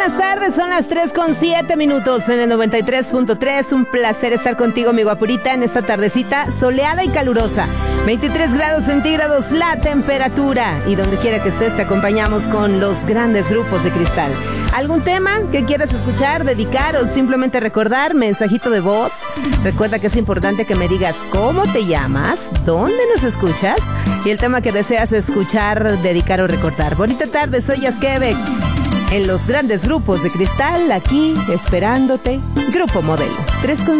buenas tardes, son las 3:07 en el 93.3. Un placer estar contigo, mi guapurita, en esta tardecita soleada y calurosa. 23 grados centígrados la temperatura, y donde quiera que estés te acompañamos con los grandes grupos de Cristal. ¿Algún tema que quieras escuchar, dedicar o simplemente recordar? Mensajito de voz. Recuerda que es importante que me digas cómo te llamas, dónde nos escuchas y el tema que deseas escuchar, dedicar o recordar. Bonita tarde, soy Yaskevek. En los grandes grupos de Cristal, aquí esperándote, Grupo Modelo. 3:10.